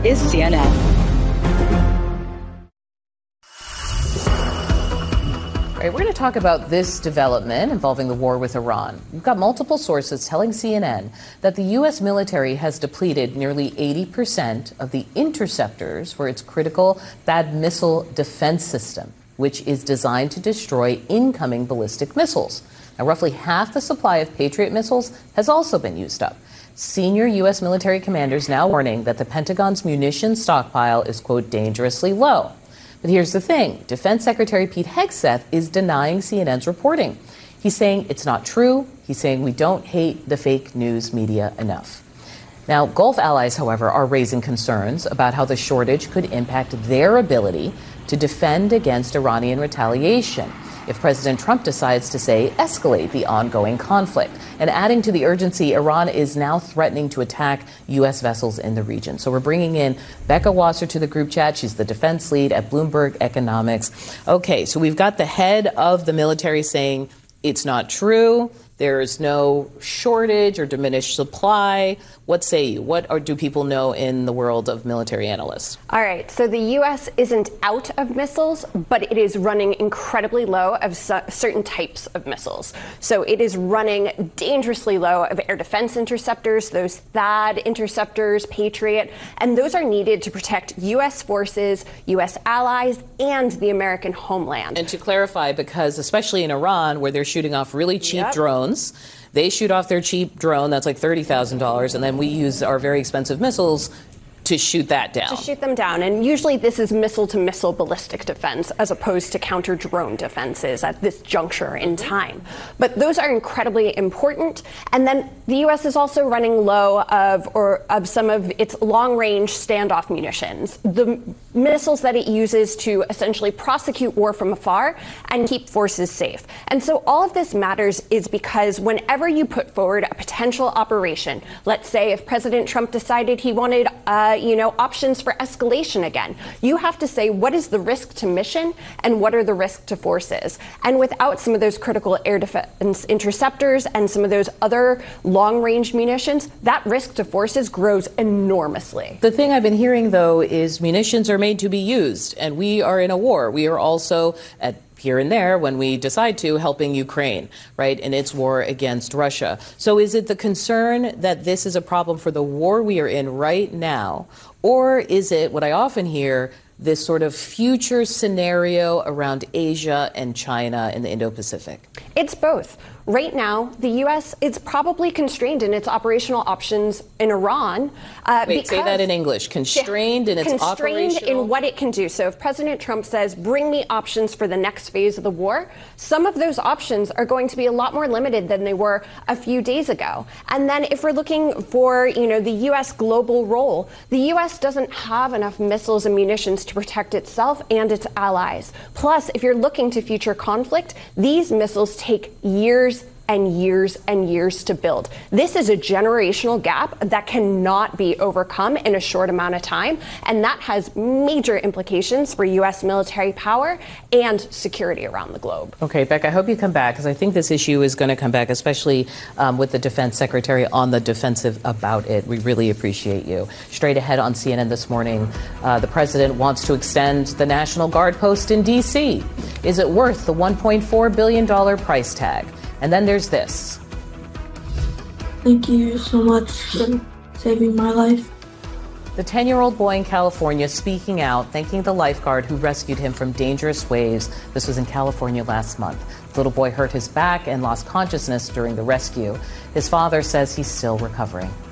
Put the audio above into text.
is CNN. We're going to talk about this development involving the war with Iran. We've got multiple sources telling CNN that the U.S. military has depleted nearly 80% of the interceptors for its critical THAAD missile defense system, which is designed to destroy incoming ballistic missiles. Now, roughly half the supply of Patriot missiles has also been used up. Senior U.S. military commanders now warning that the Pentagon's munitions stockpile is, quote, dangerously low. But here's the thing. Defense Secretary Pete Hegseth is denying CNN's reporting. He's saying it's not true. He's saying we don't hate the fake news media enough. Now, Gulf allies, however, are raising concerns about how the shortage could impact their ability to defend against Iranian retaliation if President Trump decides to, say, escalate the ongoing conflict. And adding to the urgency, Iran is now threatening to attack U.S. vessels in the region. So we're bringing in Becca Wasser to the group chat. She's the defense lead at Bloomberg Economics. Okay, so we've got the head of the military saying it's not true. There is no shortage or diminished supply. What say you? What do people know in the world of military analysts? All right. So the U.S. isn't out of missiles, but it is running incredibly low of certain types of missiles. So it is running dangerously low of air defense interceptors, those THAAD interceptors, Patriot, and those are needed to protect U.S. forces, U.S. allies, and the American homeland. And to clarify, because especially in Iran, where they're shooting off really cheap drones, they shoot off their cheap drone, that's like $30,000, and then we use our very expensive missiles to shoot that down. To shoot them down. And usually this is missile-to-missile ballistic defense as opposed to counter-drone defenses at this juncture in time. But those are incredibly important. And then the U.S. is also running low of some of its long-range standoff munitions, the missiles that it uses to essentially prosecute war from afar and keep forces safe. And so all of this matters is because whenever you put forward a potential operation, let's say if President Trump decided he wanted options for escalation again. You have to say, what is the risk to mission and what are the risks to forces? And without some of those critical air defense interceptors and some of those other long-range munitions, that risk to forces grows enormously. The thing I've been hearing, though, is munitions are made to be used, and we are in a war. We are also at here and there, when we decide to, helping Ukraine, right, in its war against Russia. So is it the concern that this is a problem for the war we are in right now, or is it, what I often hear, this sort of future scenario around Asia and China in the Indo-Pacific? It's both. Right now, the U.S. is probably constrained in its operational options in Iran. Wait, say that in English. Constrained in its operational... Constrained in what it can do. So if President Trump says, bring me options for the next phase of the war, some of those options are going to be a lot more limited than they were a few days ago. And then if we're looking for, the U.S. global role, the U.S. doesn't have enough missiles and munitions to protect itself and its allies. Plus, if you're looking to future conflict, these missiles take years and years and years to build. This is a generational gap that cannot be overcome in a short amount of time, and that has major implications for U.S. military power and security around the globe. Okay, Beck, I hope you come back, because I think this issue is going to come back, especially with the defense secretary on the defensive about it. We really appreciate you. Straight ahead on CNN this morning, the president wants to extend the National Guard post in D.C. Is it worth the $1.4 billion price tag? And then there's this. Thank you so much for saving my life. The 10-year-old boy in California speaking out, thanking the lifeguard who rescued him from dangerous waves. This was in California last month. The little boy hurt his back and lost consciousness during the rescue. His father says he's still recovering.